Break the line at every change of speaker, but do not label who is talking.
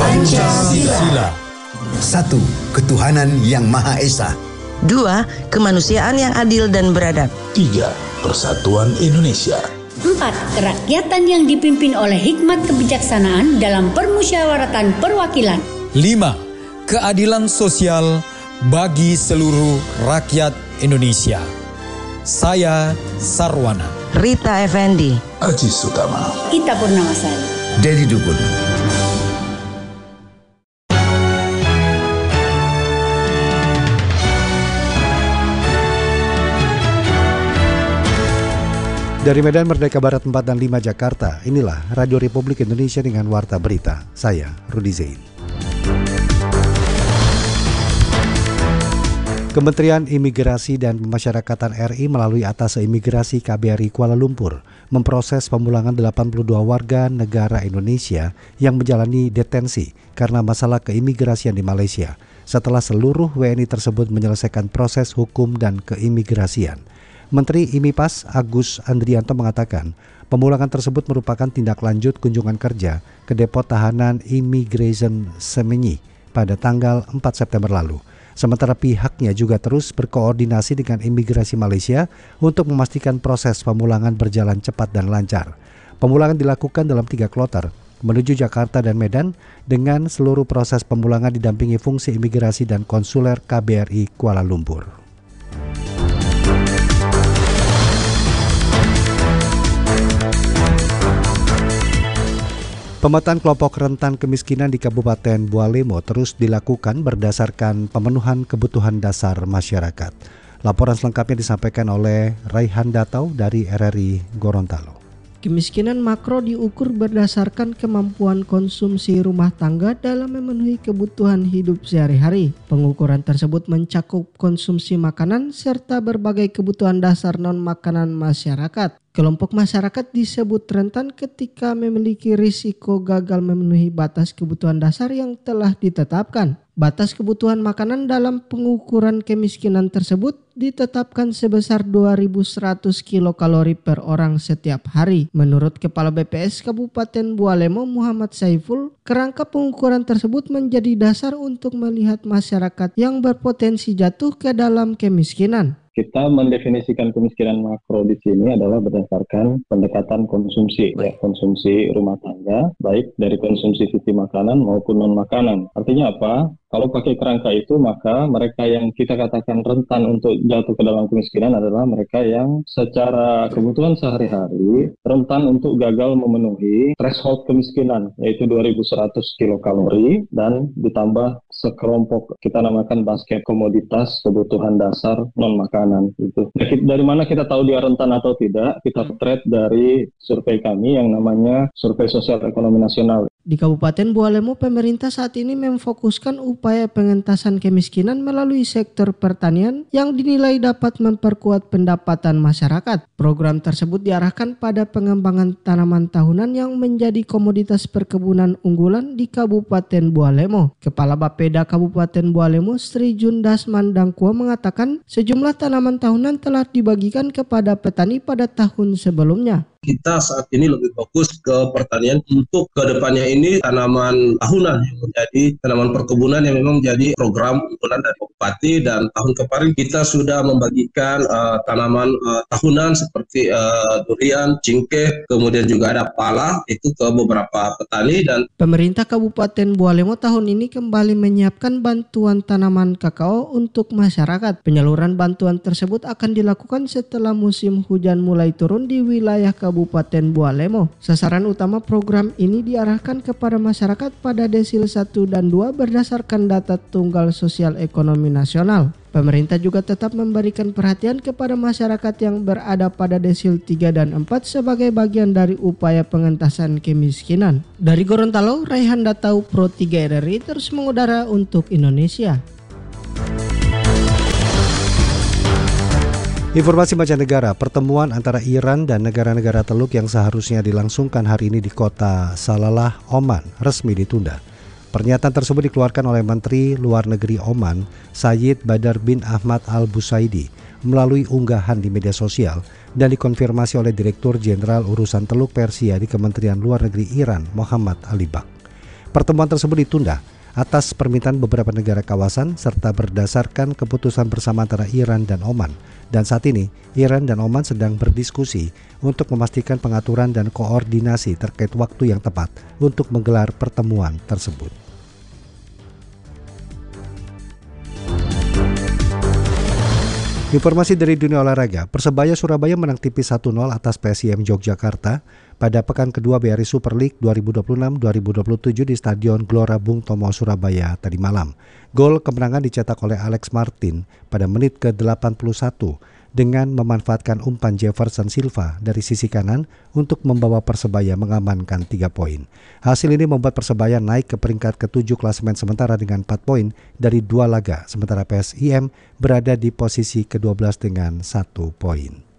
Pancasila.
1. Ketuhanan yang Maha Esa.
2. Kemanusiaan yang adil dan beradab.
3. Persatuan Indonesia.
4. Kerakyatan yang dipimpin oleh hikmat kebijaksanaan dalam permusyawaratan perwakilan.
5. Keadilan sosial bagi seluruh rakyat Indonesia. Saya Sarwana,
Rita Effendi,
Aji Sutama,
Ita Purnamasari,
Dedi Dukun.
Dari Medan Merdeka Barat 4 dan 5 Jakarta, inilah Radio Republik Indonesia dengan Warta Berita. Saya Rudi Zain. Kementerian Imigrasi dan Pemasyarakatan RI melalui Atase Imigrasi KBRI Kuala Lumpur memproses pemulangan 82 warga negara Indonesia yang menjalani detensi karena masalah keimigrasian di Malaysia setelah seluruh WNI tersebut menyelesaikan proses hukum dan keimigrasian. Menteri IMIPAS Agus Andrianto mengatakan pemulangan tersebut merupakan tindak lanjut kunjungan kerja ke Depo Tahanan Immigration Semenyi pada tanggal 4 September lalu. Sementara pihaknya juga terus berkoordinasi dengan imigrasi Malaysia untuk memastikan proses pemulangan berjalan cepat dan lancar. Pemulangan dilakukan dalam 3 kloter menuju Jakarta dan Medan dengan seluruh proses pemulangan didampingi fungsi imigrasi dan konsuler KBRI Kuala Lumpur. Pemetaan kelompok rentan kemiskinan di Kabupaten Bualemo terus dilakukan berdasarkan pemenuhan kebutuhan dasar masyarakat. Laporan selengkapnya disampaikan oleh Raihan Datau dari RRI Gorontalo.
Kemiskinan makro diukur berdasarkan kemampuan konsumsi rumah tangga dalam memenuhi kebutuhan hidup sehari-hari. Pengukuran tersebut mencakup konsumsi makanan serta berbagai kebutuhan dasar non-makanan masyarakat. Kelompok masyarakat disebut rentan ketika memiliki risiko gagal memenuhi batas kebutuhan dasar yang telah ditetapkan. Batas kebutuhan makanan dalam pengukuran kemiskinan tersebut ditetapkan sebesar 2.100 kilokalori per orang setiap hari. Menurut Kepala BPS Kabupaten Bualemo Muhammad Saiful, kerangka pengukuran tersebut menjadi dasar untuk melihat masyarakat yang berpotensi jatuh ke dalam kemiskinan.
Kita mendefinisikan kemiskinan makro di sini adalah berdasarkan pendekatan konsumsi, ya, konsumsi rumah tangga, baik dari konsumsi sisi makanan maupun non-makanan. Artinya apa? Kalau pakai kerangka itu, maka mereka yang kita katakan rentan untuk jatuh ke dalam kemiskinan adalah mereka yang secara kebutuhan sehari-hari rentan untuk gagal memenuhi threshold kemiskinan, yaitu 2.100 kilokalori, dan ditambah sekelompok kita namakan basket komoditas kebutuhan dasar non-makanan. Itu. Dari mana kita tahu dia rentan atau tidak? Kita track dari survei kami yang namanya Survei Sosial Ekonomi Nasional.
Di Kabupaten Bualemo, pemerintah saat ini memfokuskan upaya pengentasan kemiskinan melalui sektor pertanian yang dinilai dapat memperkuat pendapatan masyarakat. Program tersebut diarahkan pada pengembangan tanaman tahunan yang menjadi komoditas perkebunan unggulan di Kabupaten Bualemo. Kepala Bapeda Kabupaten Bualemo, Sri Jundasman Dangkua mengatakan sejumlah tanaman tahunan telah dibagikan kepada petani pada tahun sebelumnya.
Kita saat ini lebih fokus ke pertanian untuk kedepannya ini tanaman tahunan yang menjadi tanaman perkebunan yang memang menjadi program unggulan dari Bupati, dan tahun kemarin kita sudah membagikan tanaman tahunan seperti durian, cingkeh, kemudian juga ada pala itu ke beberapa petani. Dan
pemerintah Kabupaten Bualemo tahun ini kembali menyiapkan bantuan tanaman kakao untuk masyarakat. Penyaluran bantuan tersebut akan dilakukan setelah musim hujan mulai turun di wilayah Kabupaten Bualemo. Sasaran utama program ini diarahkan kepada masyarakat pada desil 1 dan 2 berdasarkan data Tunggal Sosial Ekonomi Nasional. Pemerintah juga tetap memberikan perhatian kepada masyarakat yang berada pada desil 3 dan 4 sebagai bagian dari upaya pengentasan kemiskinan. Dari Gorontalo, Raihan Datau, Pro 3 RRI terus mengudara untuk Indonesia.
Informasi mancanegara, pertemuan antara Iran dan negara-negara Teluk yang seharusnya dilangsungkan hari ini di kota Salalah, Oman, resmi ditunda. Pernyataan tersebut dikeluarkan oleh Menteri Luar Negeri Oman, Sayyid Badar bin Ahmad Al-Busaidi, melalui unggahan di media sosial dan dikonfirmasi oleh Direktur Jenderal Urusan Teluk Persia di Kementerian Luar Negeri Iran, Muhammad Ali Bak. Pertemuan tersebut ditunda atas permintaan beberapa negara kawasan serta berdasarkan keputusan bersama antara Iran dan Oman. Dan saat ini, Iran dan Oman sedang berdiskusi untuk memastikan pengaturan dan koordinasi terkait waktu yang tepat untuk menggelar pertemuan tersebut. Informasi dari dunia olahraga, Persebaya Surabaya menang tipis 1-0 atas PSIM Yogyakarta pada pekan kedua BRI Super League 2026-2027 di Stadion Gelora Bung Tomo, Surabaya tadi malam. Gol kemenangan dicetak oleh Alex Martin pada menit ke-81 dengan memanfaatkan umpan Jefferson Silva dari sisi kanan untuk membawa Persebaya mengamankan 3 poin. Hasil ini membuat Persebaya naik ke peringkat ke-7 klasemen sementara dengan 4 poin dari 2 laga, sementara PSIM berada di posisi ke-12 dengan 1 poin.